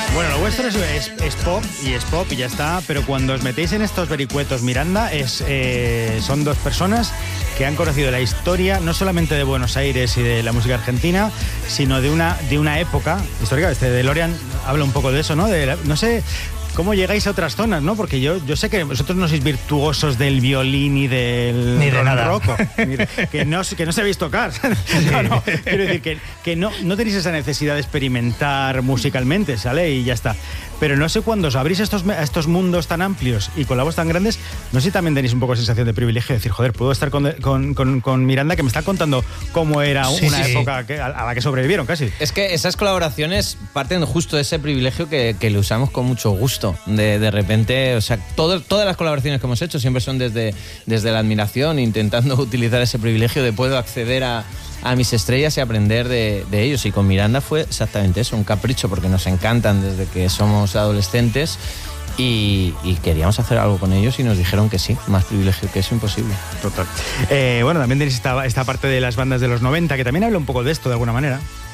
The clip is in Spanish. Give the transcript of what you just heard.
Bueno, lo vuestro es pop y ya está, pero cuando os metéis en estos vericuetos Miranda, son dos personas que han conocido la historia no solamente de Buenos Aires y de la música argentina, sino de una época histórica. DeLorean habla un poco de eso, ¿no? No sé cómo llegáis a otras zonas, ¿no? Porque yo sé que vosotros no sois virtuosos del violín y del ni de nada. Rocco, que no sabéis tocar. No, quiero decir que no tenéis esa necesidad de experimentar musicalmente, ¿sale? Y ya está. Pero no sé, cuando os abrís a estos mundos tan amplios y con la voz tan grandes, no sé si también tenéis un poco de sensación de privilegio, de decir, joder, puedo estar con Miranda, que me está contando cómo era una época a la que sobrevivieron casi. Es que esas colaboraciones parten justo de ese privilegio que le usamos con mucho gusto. De repente, o sea, todas las colaboraciones que hemos hecho siempre son desde la admiración, intentando utilizar ese privilegio de puedo acceder a mis estrellas y aprender de ellos. Y con Miranda fue exactamente eso, un capricho, porque nos encantan desde que somos adolescentes y queríamos hacer algo con ellos y nos dijeron que sí, más privilegio que eso imposible. Total. Bueno, también tenéis esta parte de las bandas de los 90, que también habla un poco de esto de alguna manera.